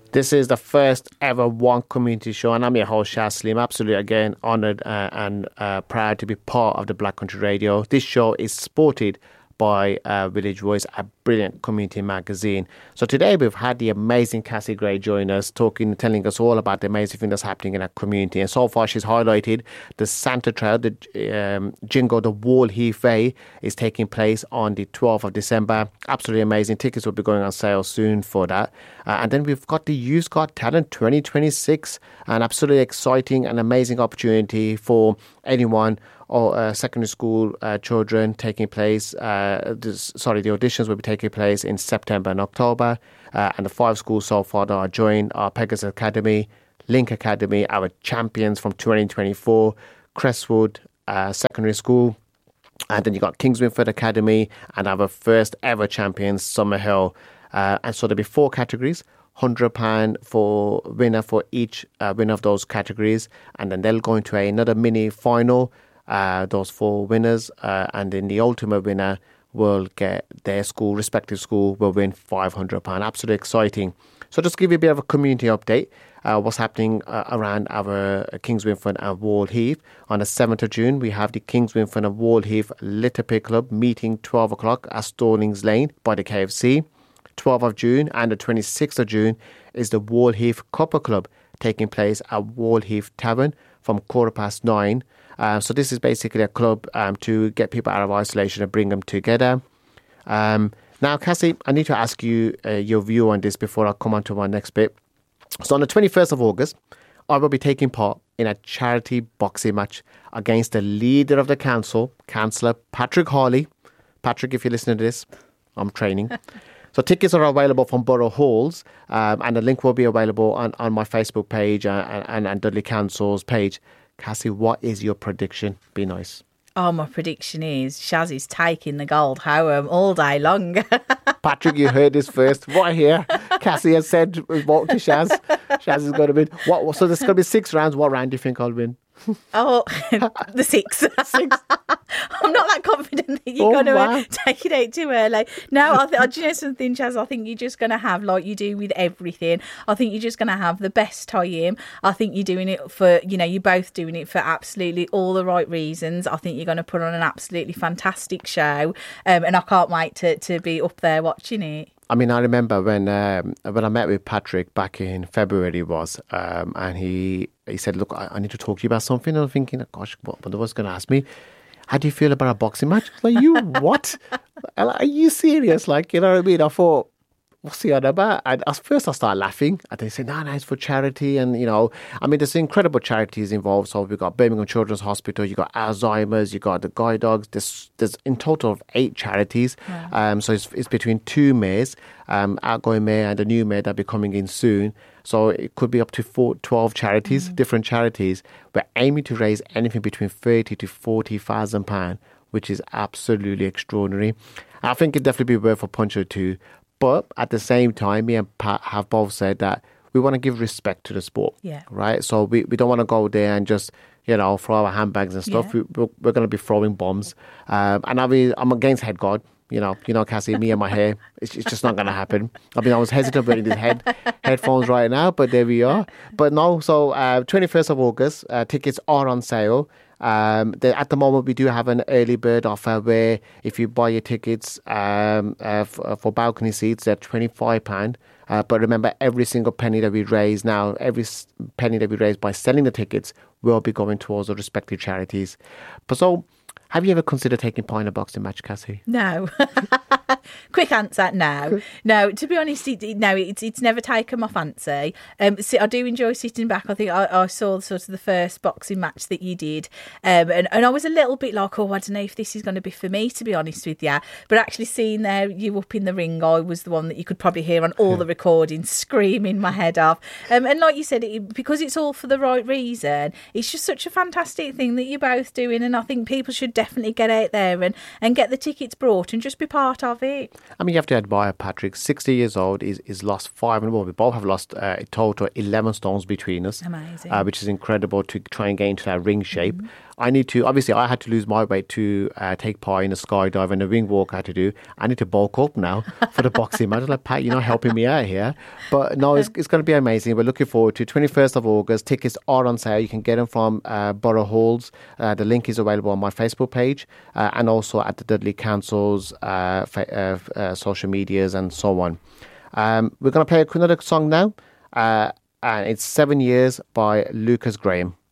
This is the first ever One Community Show, and I'm your host, Shaz Slim. Absolutely, again, honoured and proud to be part of the Black Country Radio. This show is supported by Village Voice, a brilliant community magazine. So today we've had the amazing Cassie Gray join us, telling us all about the amazing thing that's happening in our community. And so far she's highlighted the Santa Trail, the Jingo, the Wall Heath Way is taking place on the 12th of December. Absolutely amazing. Tickets will be going on sale soon for that. And then we've got the Youth Got Talent 2026, an absolutely exciting and amazing opportunity for anyone or secondary school children taking place. The auditions will be taking place in September and October. And the 5 schools so far that are joined are Pegasus Academy, Link Academy, our champions from 2024, Crestwood Secondary School. And then you got Kings Winford Academy and our first ever champions, Summerhill. And so there'll be 4 categories. £100 for winner for each winner of those categories. And then they'll go into another mini final. Those 4 winners, and then the ultimate winner will get their school, respective school, will win £500. Absolutely exciting. So just give you a bit of a community update. What's happening around our Kings Winford and Wall Heath. On the 7th of June, we have the Kings Winford and Wall Heath Litter Pick Club meeting 12 o'clock at Stallings Lane by the KFC. 12th of June and the 26th of June is the Wall Heath Copper Club taking place at Wall Heath Tavern from 9:15. So this is basically a club to get people out of isolation and bring them together. Now, Cassie, I need to ask you your view on this before I come on to my next bit. So on the 21st of August, I will be taking part in a charity boxing match against the leader of the council, Councillor Patrick Harley. Patrick, if you're listening to this, I'm training. So tickets are available from Borough Halls, and the link will be available on my Facebook page and Dudley Council's page. Cassie, what is your prediction? Be nice. Oh, my prediction is Shaz is taking the gold home all day long. Patrick, you heard this first. Right here. Cassie has said, vote to Shaz. Shaz is going to win. So there's going to be 6 rounds. What round do you think I'll win? Oh, the 6. I'm not that confident that you're going to take it out too early. No, do you know something, Chaz? I think you're just going to have, like you do with everything, I think you're just going to have the best time. I think you're doing it for, you're both doing it for absolutely all the right reasons. I think you're going to put on an absolutely fantastic show, and I can't wait to be up there watching it. I mean, I remember when I met with Patrick back in February and he said, look, I need to talk to you about something. And I'm thinking, gosh, what was going to ask me? How do you feel about a boxing match? Like, you what? Are you serious? Like, you know what I mean? I thought, what's he on about? And at first I started laughing. And they said, no, it's for charity. And, there's incredible charities involved. So we've got Birmingham Children's Hospital, you've got Alzheimer's, you've got the Guide Dogs. There's in total of 8 charities. Wow. So it's between 2 mayors, outgoing mayor and the new mayor that'll be coming in soon. So it could be up to 12 charities, different charities. We're aiming to raise anything between £30,000 to £40,000, which is absolutely extraordinary. I think it'd definitely be worth a punch or two. But at the same time, me and Pat have both said that we want to give respect to the sport. Yeah. Right? So we don't want to go there and just, throw our handbags and stuff. Yeah. We're going to be throwing bombs. And I'm against head guard. Cassie, me and my hair, it's just not going to happen. I was hesitant wearing these headphones right now, but there we are. But no, so 21st of August, tickets are on sale. At the moment, we do have an early bird offer where if you buy your tickets for balcony seats, they're £25. But remember, every single penny that we raise now, every penny that we raise by selling the tickets will be going towards the respective charities. But so, have you ever considered taking part in a boxing match, Cassie? No. Quick answer, no. No, to be honest, it's never taken my fancy. I do enjoy sitting back. I think I saw sort of the first boxing match that you did. And I was a little bit like, I don't know if this is going to be for me, to be honest with you. But actually seeing you up in the ring, I was the one that you could probably hear on all the recordings screaming my head off. And like you said, because it's all for the right reason, it's just such a fantastic thing that you're both doing. And I think people should definitely get out there and get the tickets brought and just be part of it. You have to admire Patrick. 60 years old, he's lost 5 and more. We both have lost a total 11 stones between us. Amazing. Which is incredible to try and get into that ring shape. I need to, obviously, I had to lose my weight to take part in the skydive and the ring walk I had to do. I need to bulk up now for the boxing match. Like, Pat, you're not helping me out here. But no, it's going to be amazing. We're looking forward to 21st of August. Tickets are on sale. You can get them from Borough Halls. The link is available on my Facebook page and also at the Dudley Council's social medias and so on. We're going to play another song now. And it's 7 Years by Lucas Graham.